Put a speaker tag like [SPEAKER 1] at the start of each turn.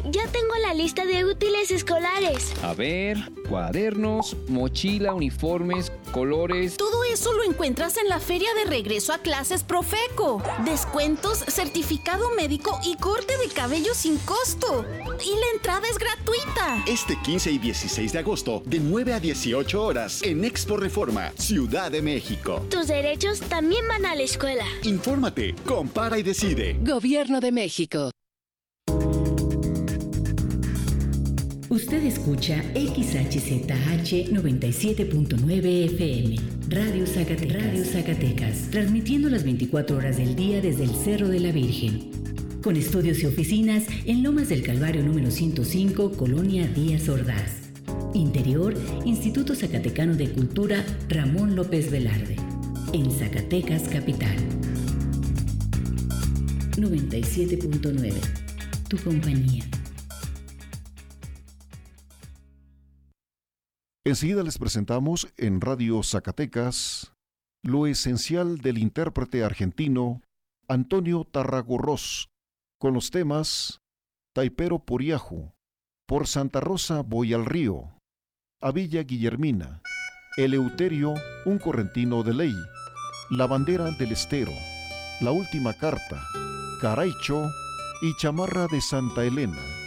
[SPEAKER 1] Ya tengo la lista de útiles escolares.
[SPEAKER 2] A ver, cuadernos, mochila, uniformes, colores.
[SPEAKER 3] Todo eso lo encuentras en la Feria de Regreso a Clases Profeco. Descuentos, certificado médico y corte de cabello sin costo. Y la entrada es gratuita.
[SPEAKER 4] Este 15 y 16 de agosto, de 9 a 18 horas, en Expo Reforma, Ciudad de México.
[SPEAKER 1] Tus derechos también van a la escuela.
[SPEAKER 4] Infórmate, compara y decide.
[SPEAKER 5] Gobierno de México.
[SPEAKER 6] Usted escucha XHZH 97.9 FM, Radio Zacatecas, transmitiendo las 24 horas del día desde el Cerro de la Virgen, con estudios y oficinas en Lomas del Calvario número 105, Colonia Díaz Ordaz. Interior, Instituto Zacatecano de Cultura Ramón López Velarde, en Zacatecas Capital. 97.9, tu compañía.
[SPEAKER 7] Enseguida les presentamos en Radio Zacatecas lo esencial del intérprete argentino Antonio Tarragorros, con los temas Taipero Poriahu, Por Santa Rosa voy al río, A Villa Guillermina, Eleuterio, un correntino de ley, La bandera del estero, La última carta, Caraicho y Chamarra de Santa Elena.